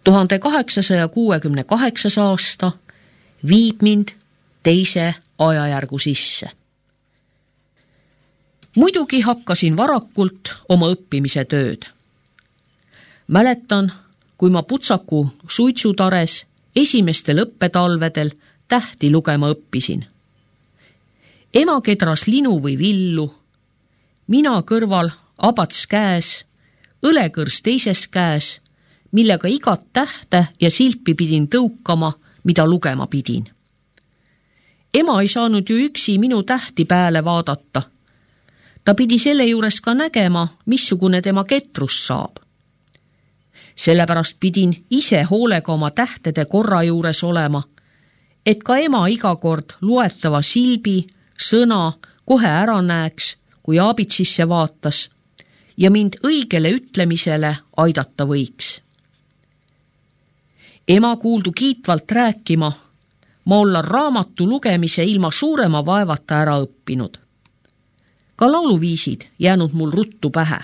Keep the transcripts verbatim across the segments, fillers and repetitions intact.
tuhande kaheksasaja kuuekümne kaheksas aasta viib mind teise ajajärgu sisse. Muidugi hakkasin varakult oma õppimise tööd. Mäletan, kui ma Putsaku suitsutares esimestel õppetalvedel tähti lugema õppisin. Ema kedras linu või villu, mina kõrval abats käes, õlekõrs teises käes, millega igat tähte ja silpi pidin tõukama, mida lugema pidin. Ema ei saanud ju üksi minu tähti pääle vaadata. Ta pidi selle juures ka nägema, missugune tema ketrus saab. Sellepärast pidin ise hoolega oma tähtede korra juures olema, et ka ema iga kord loetava silbi, sõna kohe ära näeks, kui aabitsisse vaatas ja mind õigele ütlemisele aidata võiks. Ema kuuldu kiitvalt rääkima, ma olla raamatu lugemise ilma suurema vaevata ära õppinud. Ka lauluviisid jäänud mul ruttu pähe.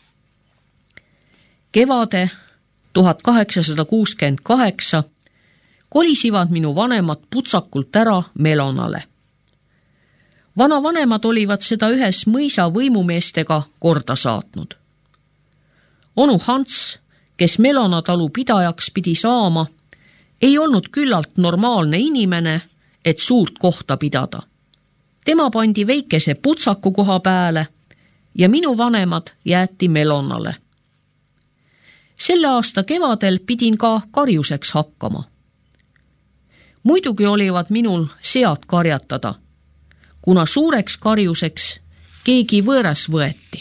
Kevade tuhat kaheksasada kuuskümmend kaheksa kolisivad minu vanemad Putsakult ära Melonale. Vanavanemad olivad seda ühes mõisa võimumeestega korda saatnud. Onu Hans, kes Melona talu pidajaks pidi saama, ei olnud küllalt normaalne inimene, et suurt kohta pidada. Tema pandi väikese Putsaku koha pääle ja minu vanemad jäeti Melonale. Selle aasta kevadel pidin ka karjuseks hakkama. Muidugi olivad minul sead karjatada, kuna suureks karjuseks keegi võõras võeti.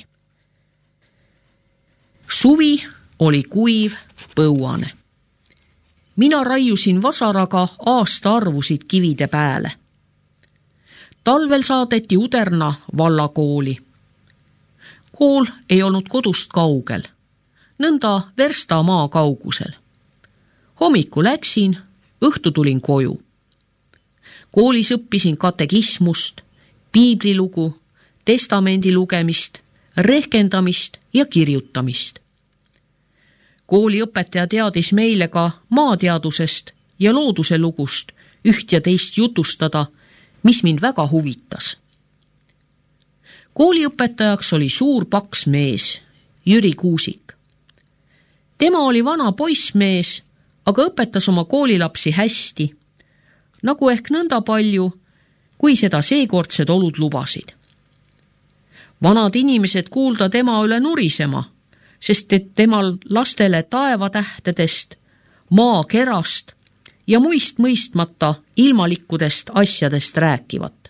Suvi oli kuiv, põuane. Mina raiusin vasaraga aasta arvusid kivide pääle. Talvel saadeti Uderna vallakooli. Kool ei olnud kodust kaugel, nõnda versta maa kaugusel. Hommiku läksin, õhtu tulin koju. Koolis õppisin katekismust, piiblilugu, testamendi lugemist, rehkendamist ja kirjutamist. Kooliõpetaja teadis meile ka maateadusest ja looduse lugust üht ja teist jutustada, mis mind väga huvitas. Kooliõpetajaks oli suur paks mees, Jüri Kuusik. Tema oli vana poissmees, aga õpetas oma koolilapsi hästi, nagu ehk nõnda palju, kui seda seekordsed olud lubasid. Vanad inimesed kuulda tema üle nurisema, sest et temal lastele taevatähtedest, maakerast ja muist mõistmata ilmalikkudest asjadest rääkivat.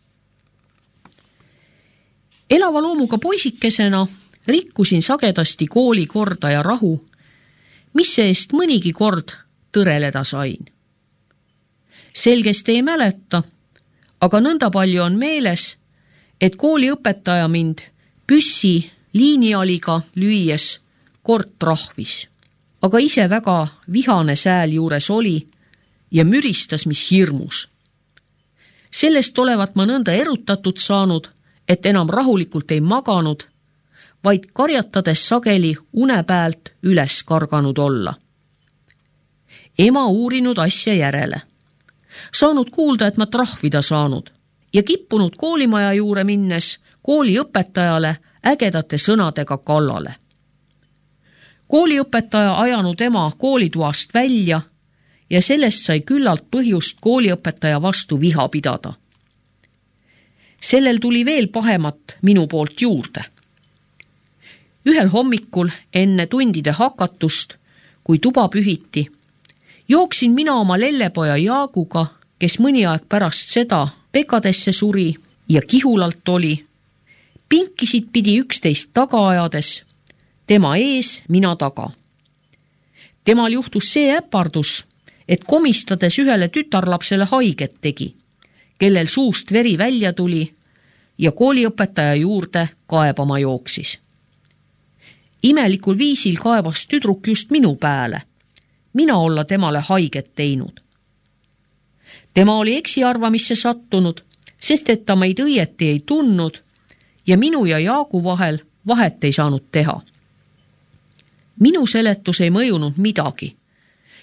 Elava loomuga poisikesena rikkusin sagedasti kooli korda ja rahu, mis eest mõnigi kord tõreleda sain. Selgesti ei mäleta, aga nõnda palju on meeles, et kooliõpetaja mind püssi liinialiga lüües kord trahvis, aga ise väga vihane sääl juures oli ja müristas, mis hirmus. Sellest olevat ma nõnda erutatud saanud, et enam rahulikult ei maganud, vaid karjatades sageli une pealt üles karganud olla. Ema uurinud asja järele. Saanud kuulda, et ma trahvida saanud ja kippunud koolimaja juure minnes kooliõpetajale ägedate sõnadega kallale. Kooliõpetaja ajanud ema koolituast välja ja sellest sai küllalt põhjust kooliõpetaja vastu viha pidada. Sellel tuli veel pahemat minu poolt juurde. Ühel hommikul enne tundide hakatust, kui tuba pühiti, jooksin mina oma lellepoja Jaaguga, kes mõni aeg pärast seda pekadesse suri ja kihulalt oli, pinkisid pidi üksteist taga ajades, tema ees, mina taga. Temal juhtus see äpardus, et komistades ühele tütarlapsele haiget tegi, kellel suust veri välja tuli ja kooliõpetaja juurde kaebama jooksis. Imelikul viisil kaebas tüdruk just minu pääle, mina olla temale haiget teinud. Tema oli eksiarvamisse sattunud, sest et ta meid õieti ei tundnud ja minu ja Jaagu vahel vahet ei saanud teha. Minu seletus ei mõjunud midagi,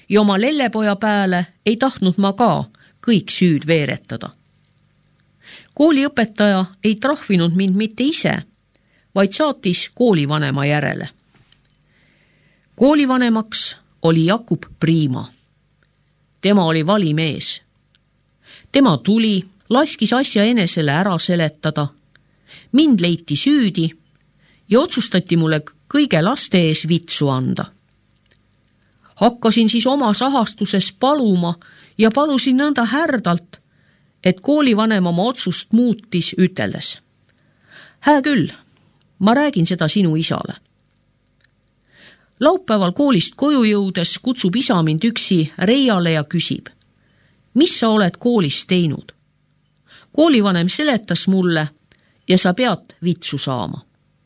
ja oma lellepoja pääle ei tahtnud ma ka kõik süüd veeretada. Kooliõpetaja ei trahvinud mind mitte ise, vaid saatis koolivanema järele. Koolivanemaks oli Jakub Priima. Tema oli vali mees. Tema tuli, laskis asja enesele ära seletada, mind leiti süüdi ja otsustati mulle kõige laste ees vitsu anda. Hakkasin siis oma sahastuses paluma ja palusin nõnda härdalt, et koolivanem oma otsust muutis üteldes. Hää küll, ma räägin seda sinu isale. Laupäeval koolist koju jõudes kutsub isa mind üksi reiale ja küsib, mis sa oled koolis teinud? Koolivanem seletas mulle ja sa pead vitsu saama.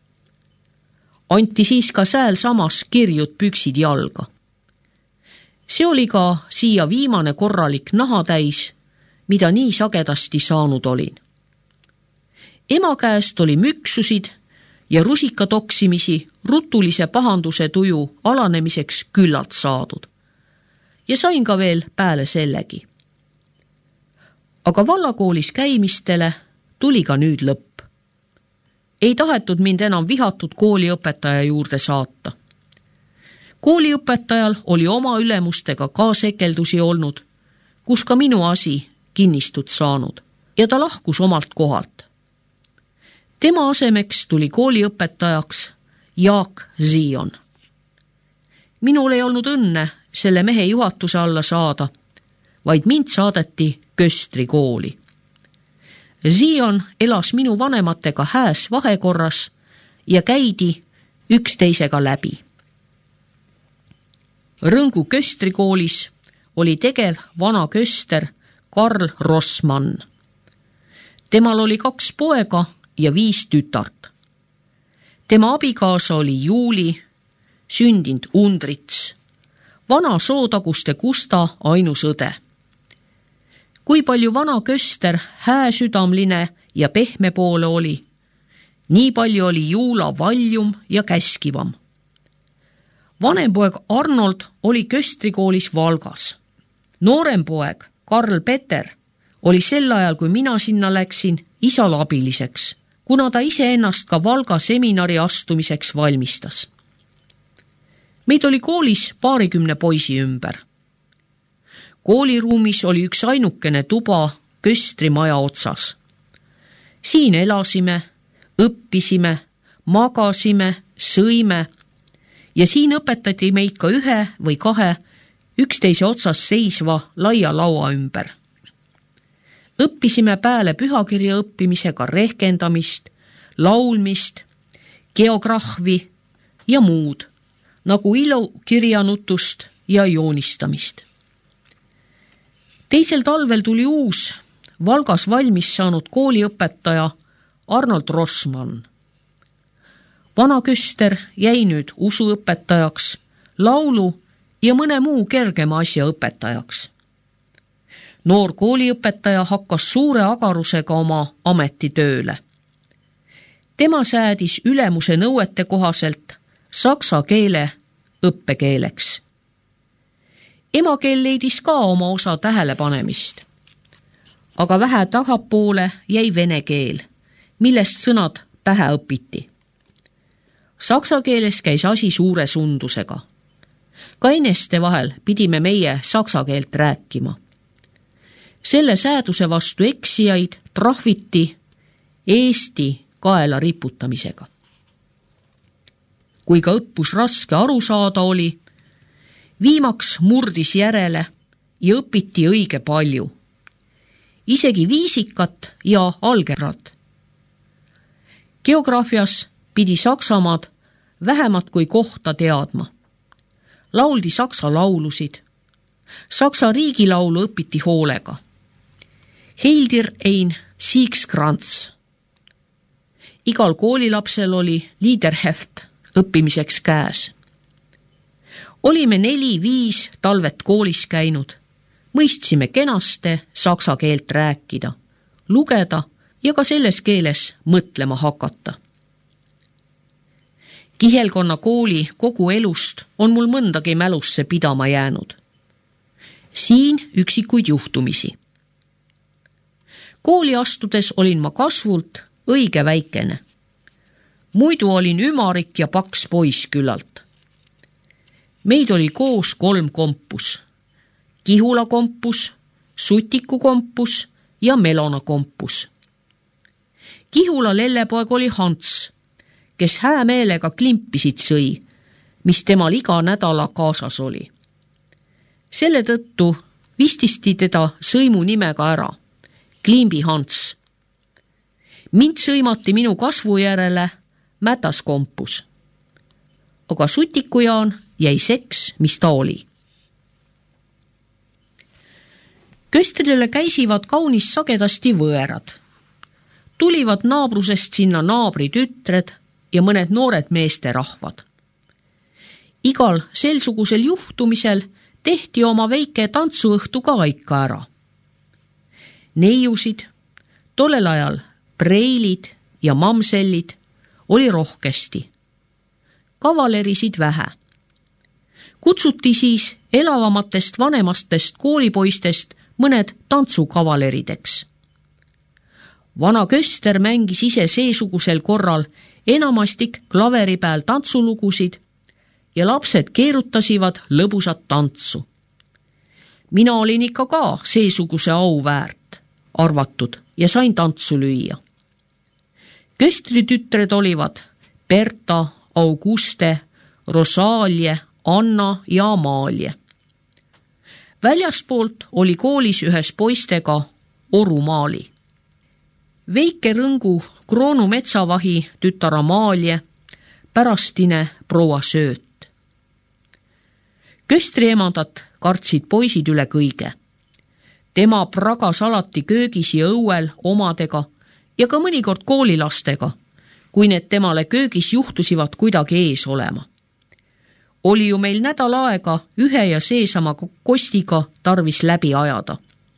Anti siis ka sääl samas kirjud püksid jalga. See oli ka siia viimane korralik nahatäis, mida nii sagedasti saanud olin. Ema käest oli müksusid ja rusikatoksimisi rutulise pahanduse tuju alanemiseks küllalt saadud. Ja sain ka veel pääle sellegi. Aga vallakoolis käimistele tuli ka nüüd lõpp. Ei tahetud mind enam vihatud kooliõpetaja juurde saata. Kooliõpetajal oli oma ülemustega ka sekeldusi olnud, kus ka minu asi kinnistut saanud ja ta lahkus omalt kohalt. Tema asemeks tuli kooliõpetajaks Jaak Zion. Minul ei olnud õnne selle mehe juhatuse alla saada, vaid mind saadeti Köstri kooli. Zion elas minu vanematega hääs vahekorras ja käidi üksteisega läbi. Rõngu Köstri koolis oli tegev vana köster Karl Rossmann. Temal oli kaks poega ja viis tütart. Tema abikaasa oli Juuli, sündinud Undrits, vana sootaguste Gusta ainus õde. Kui palju vana köster hääsüdamline ja pehme poole oli, nii palju oli Juula valjum ja käskivam. Vanem poeg Arnold oli köstrikoolis Valgas. Noorem poeg Karl Peter oli sel ajal, kui mina sinna läksin, isal abiliseks, kuna ta iseennast ka Valga seminari astumiseks valmistas. Meid oli koolis paarikümne poisi ümber. Kooliruumis oli üks ainukene tuba Köstri maja otsas. Siin elasime, õppisime, magasime, sõime ja siin õpetati meid ka ühe või kahe üksteise otsas seisva laia laua ümber. Õppisime pääle pühakirja õppimisega rehkendamist, laulmist, geograhvi ja muud, nagu ilukirjanutust ja joonistamist. Teisel talvel tuli uus, Valgas valmis saanud kooliõpetaja Arnold Rossmann. Vana köster jäi nüüd usuõpetajaks, laulu ja mõne muu kergema asja õpetajaks. Noor kooliõpetaja hakkas suure agarusega oma ametitööle. Tema säädis ülemuse nõuete kohaselt saksa keele õppekeeleks. Emakeel leidis ka oma osa tähelepanemist, aga vähe tagapoole jäi vene keel, millest sõnad pähe õpiti. Saksa keeles käis asi suure sundusega. Ka eneste vahel pidime meie saksa keelt rääkima. Selle sääduse vastu eksijaid trahviti Eesti kaela riputamisega. Kui ka õppus raske aru saada oli, viimaks murdis järele ja õpiti õige palju. Isegi viisikat ja algebrat. Geograafias pidi Saksamaad vähemat kui kohta teadma. Lauldi saksa laulusid. Saksa riigilaulu õpiti hoolega. Heildir ein Siegskranz. Igal koolilapsel oli liiderheft õppimiseks käes. Olime neli-viis talvet koolis käinud. Mõistsime kenaste saksa keelt rääkida, lugeda ja ka selles keeles mõtlema hakata. Kihelkonna kooli kogu elust on mul mõndagi mälusse pidama jäänud. Siin üksikuid juhtumisi. Kooli astudes olin ma kasvult õige väikene. Muidu olin ümarik ja paks poiss küllalt. Meid oli koos kolm kompus. Kihula kompus, Sutiku kompus ja Melona kompus. Kihula lellepoeg oli Hans, kes häämeelega klimpisid sõi, mis temal iga nädala kaasas oli. Selle tõttu vististi teda sõimu nimega ära, Klimbi Hans. Mind sõimati minu kasvu järele Mätas kompus. Aga Sutiku Jaan jäi seks, mis ta oli. Köstrile käisivad kaunis sagedasti võõrad. Tulivad naabrusest sinna naabri tütred ja mõned noored meesterahvad. Igal selsugusel juhtumisel tehti oma väike tantsuõhtu ka ikka ära. Neiusid, tollel ajal preilid ja mamsellid oli rohkesti. Kavalerisid vähe. Kutsuti siis elavamatest vanemastest koolipoistest mõned tantsukavalerideks. Vana Köster mängis ise seesugusel korral enamastik klaveri peal tantsulugusid ja lapsed keerutasivad lõbusat tantsu. Mina olin ikka ka seesuguse au väärt arvatud ja sain tantsu lüüa. Köstri tütred olivad Berta, Auguste, Rosaalie, Anna ja Amaalie. Väljaspoolt oli koolis ühes poistega Oru Maali. Veike Rõngu Kroonu metsavahi tütar Amaalie, pärastine proua Sööt. Köstri emandat kartsid poisid üle kõige. Tema pragas alati köögis ja õuel omadega ja ka mõnikord koolilastega, kui need temale köögis juhtusivad kuidagi ees olema. Oli ju meil nädal aega ühe ja seesama kostiga tarvis läbi ajada.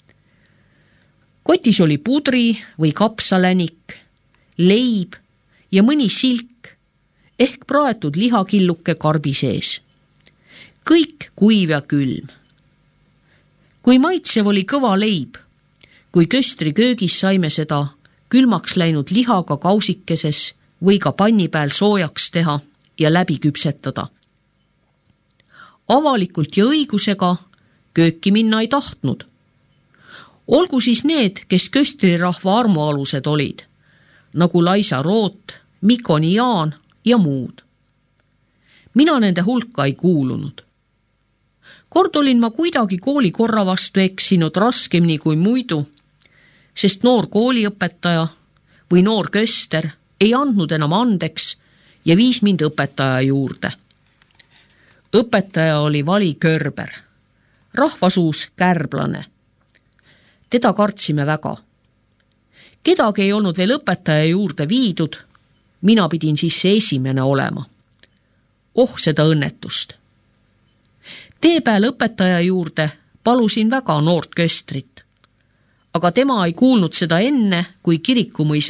Kotis oli pudri või kapsalänik, leib ja mõni silk ehk praetud lihakilluke karbi sees. Kõik kuiv ja külm. Kui maitsev oli kõva leib, kui Köstri köögis saime seda külmaks läinud lihaga kausikeses või ka panni peal soojaks teha ja läbi küpsetada. Avalikult ja õigusega kööki minna ei tahtnud. Olgu siis need, kes Köstri rahva armualused olid, nagu Laisa Root, Mikoni Jaan ja muud. Mina nende hulka ei kuulunud. Kord olin ma kuidagi kooli korra vastu eksinud raskemini kui muidu, sest noor kooliõpetaja või noor Köster ei andnud enam andeks ja viis mind õpetaja juurde. Õpetaja oli Vali Körber, rahvasuus kärblane. Teda kartsime väga. Kedagi ei olnud veel õpetaja juurde viidud, mina pidin siis see esimene olema. Oh, seda õnnetust. Tee peal õpetaja juurde palusin väga noort Köstrit, aga tema ei kuulnud seda enne, kui kirikumõisa